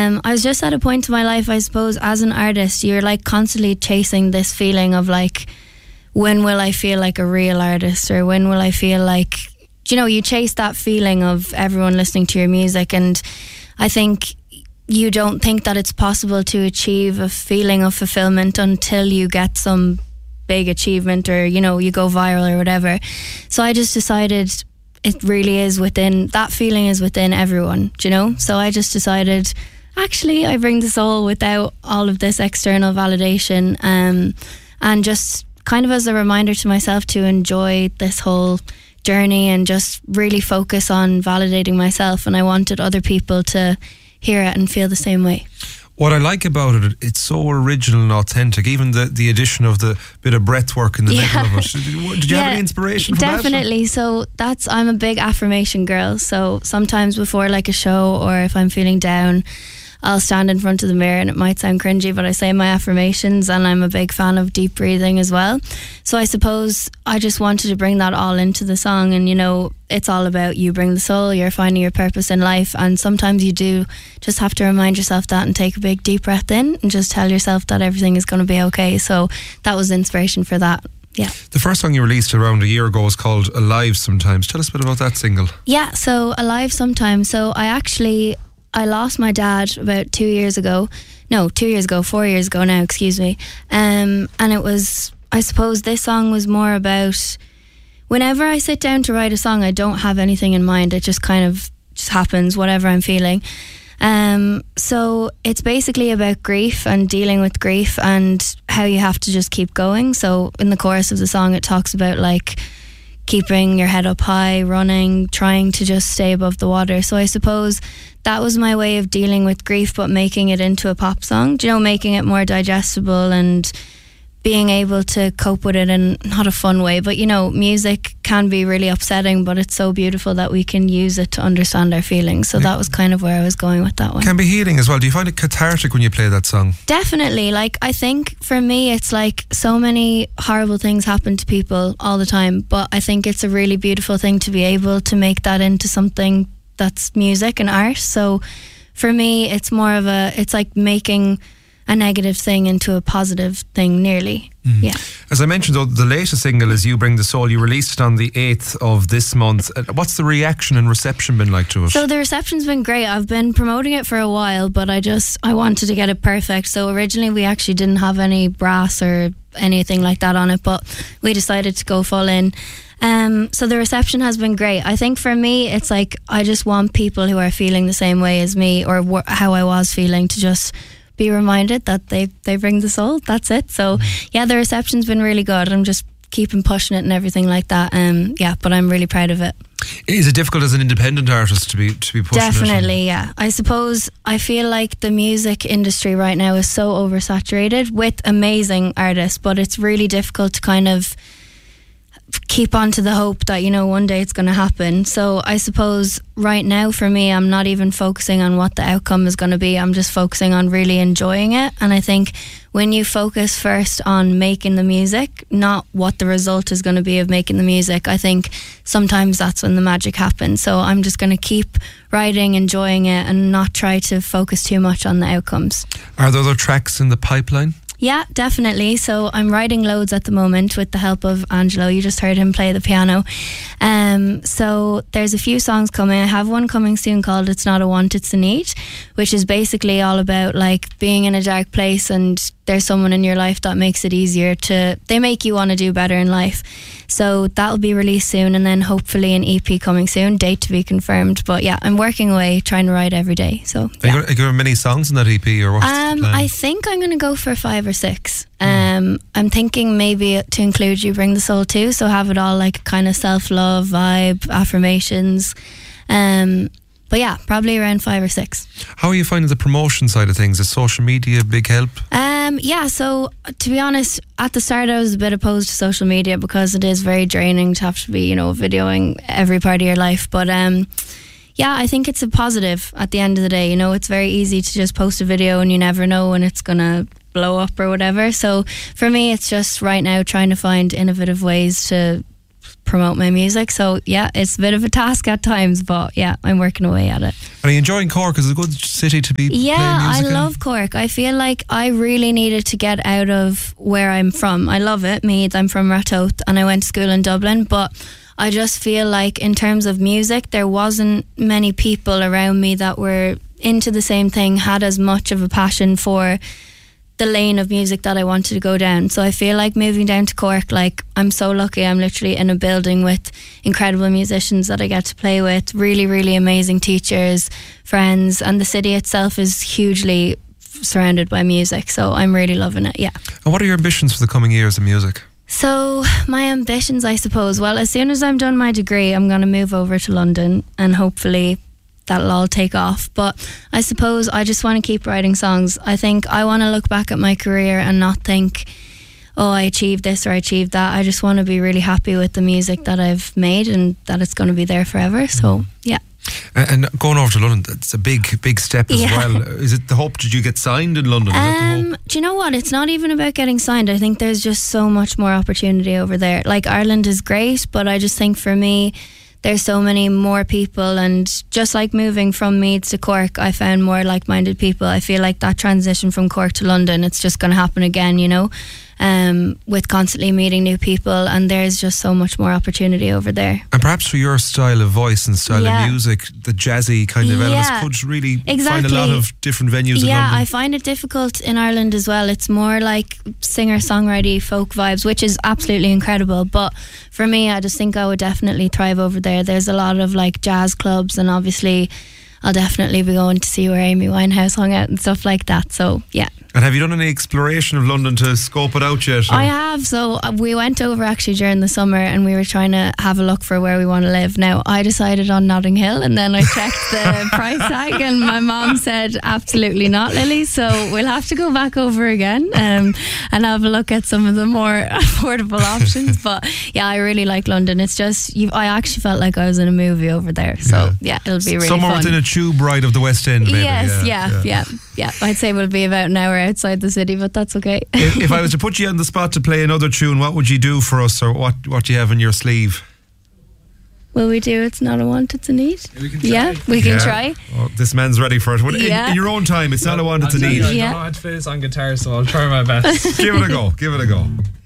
I was just at a point in my life, I suppose, as an artist, you're like constantly chasing this feeling of like, when will I feel like a real artist, or when will I feel like, you know, you chase that feeling of everyone listening to your music. And I think you don't think that it's possible to achieve a feeling of fulfillment until you get some big achievement, or, you know, you go viral or whatever. So I just decided it really is within, that feeling is within everyone, do you know? So I just decided, actually, I bring the soul without all of this external validation, and just kind of as a reminder to myself to enjoy this whole journey and just really focus on validating myself. And I wanted other people to hear it and feel the same way. What I like about it, it's so original and authentic. Even the addition of the bit of breath work in the middle of it. Did you have any inspiration from definitely. that? So I'm a big affirmation girl. So sometimes before like a show, or if I'm feeling down, I'll stand in front of the mirror, and it might sound cringy, but I say my affirmations, and I'm a big fan of deep breathing as well. So I suppose I just wanted to bring that all into the song. And, you know, it's all about you bring the soul, you're finding your purpose in life, and sometimes you do just have to remind yourself that and take a big deep breath in and just tell yourself that everything is going to be okay. So that was the inspiration for that. Yeah. The first song you released around a year ago was called Alive Sometimes. Tell us a bit about that single. Yeah, so Alive Sometimes. So I lost my dad about 4 years ago now, excuse me. And it was, I suppose this song was more about, whenever I sit down to write a song, I don't have anything in mind. It just kind of just happens, whatever I'm feeling. So it's basically about grief and dealing with grief and how you have to just keep going. So in the chorus of the song, it talks about like keeping your head up high, running, trying to just stay above the water. So I suppose that was my way of dealing with grief, but making it into a pop song, do you know, making it more digestible and being able to cope with it in not a fun way. But, you know, music can be really upsetting, but it's so beautiful that we can use it to understand our feelings. So that was kind of where I was going with that one. Can be healing as well. Do you find it cathartic when you play that song? Definitely. Like, I think for me, it's like so many horrible things happen to people all the time, but I think it's a really beautiful thing to be able to make that into something that's music and art. So for me, it's more of it's like making a negative thing into a positive thing, nearly. Yeah. As I mentioned, though, the latest single is You Bring the Soul. You released it on the 8th of this month. What's the reaction and reception been like to it? So the reception's been great. I've been promoting it for a while, but I wanted to get it perfect. So originally we actually didn't have any brass or anything like that on it, but we decided to go full in. So the reception has been great. I think for me, it's like I just want people who are feeling the same way as me, or how I was feeling, to just be reminded that they bring the soul. That's it. So yeah, the reception's been really good. I'm just keeping pushing it and everything like that. Yeah, but I'm really proud of it. Is it difficult as an independent artist to be pushing Definitely, yeah. I suppose I feel like the music industry right now is so oversaturated with amazing artists, but it's really difficult to kind of keep on to the hope that, you know, one day it's going to happen. So I suppose right now for me, I'm not even focusing on what the outcome is going to be. I'm just focusing on really enjoying it. And I think when you focus first on making the music, not what the result is going to be of making the music, I think sometimes that's when the magic happens. So I'm just going to keep writing, enjoying it, and not try to focus too much on the outcomes. Are there other tracks in the pipeline? Yeah, definitely. So I'm writing loads at the moment with the help of Angelo. You just heard him play the piano. So there's a few songs coming. I have one coming soon called It's Not a Want, It's a Need, which is basically all about like being in a dark place and there's someone in your life that makes it easier they make you want to do better in life. So that'll be released soon, and then hopefully an EP coming soon, date to be confirmed. But yeah, I'm working away, trying to write every day. So yeah. Are there many songs in that EP, or what's the plan? I think I'm going to go for 5 or 6. I'm thinking maybe to include You Bring the Soul too, so have it all like kind of self-love vibe, affirmations. But yeah, probably around 5 or 6. How are you finding the promotion side of things? Is social media a big help? Yeah, so to be honest, at the start I was a bit opposed to social media because it is very draining to have to be, you know, videoing every part of your life. But yeah, I think it's a positive at the end of the day. You know, it's very easy to just post a video and you never know when it's going to blow up or whatever. So for me, it's just right now trying to find innovative ways to promote my music. So yeah, it's a bit of a task at times, but yeah, I'm working away at it. Are you enjoying Cork? Is it a good city to be Yeah, playing music I in? love Cork. I feel like I really needed to get out of where I'm from. I love it, Meath. I'm from Ratoath and I went to school in Dublin, but I just feel like in terms of music, there wasn't many people around me that were into the same thing, had as much of a passion for the lane of music that I wanted to go down. So I feel like moving down to Cork, like I'm so lucky. I'm literally in a building with incredible musicians that I get to play with, really, really amazing teachers, friends, and the city itself is hugely surrounded by music. So I'm really loving it, yeah. And what are your ambitions for the coming years in music? So my ambitions, I suppose, well, as soon as I'm done my degree, I'm going to move over to London and hopefully that'll all take off. But I suppose I just want to keep writing songs. I think I want to look back at my career and not think, oh, I achieved this or I achieved that. I just want to be really happy with the music that I've made and that it's going to be there forever. So yeah. And going over to London, it's a big step as well. Is it the hope? Did you get signed in London? Is that the hope? Do you know what? It's not even about getting signed. I think there's just so much more opportunity over there. Like Ireland is great, but I just think for me, there's so many more people, and just like moving from Meath to Cork, I found more like-minded people. I feel like that transition from Cork to London, it's just going to happen again, you know, with constantly meeting new people, and there's just so much more opportunity over there. And perhaps for your style of voice and style of music, the jazzy kind of elements could really find a lot of different venues in London. Yeah, I find it difficult in Ireland as well. It's more like singer-songwriter folk vibes, which is absolutely incredible, but for me, I just think I would definitely thrive over there. There's a lot of like jazz clubs, and obviously I'll definitely be going to see where Amy Winehouse hung out and stuff like that. So yeah. And have you done any exploration of London to scope it out yet? I have. So we went over actually during the summer and we were trying to have a look for where we want to live. Now I decided on Notting Hill, and then I checked the price tag and my mom said absolutely not, Lily. So we'll have to go back over again and have a look at some of the more affordable options. But yeah, I really like London. It's just, I actually felt like I was in a movie over there. So yeah, it'll be really somewhere fun. within a tube ride of the West End, maybe. Yes, yeah. I'd say we'll be about an hour outside the city, but that's okay. If I was to put you on the spot to play another tune, what would you do for us, or what do you have in your sleeve? Will we do It's Not a Want, It's a Need? We can try. Oh, this man's ready for it. In your own time, it's not a want, it's a need. I don't know how to play this on guitar, so I'll try my best. Give it a go.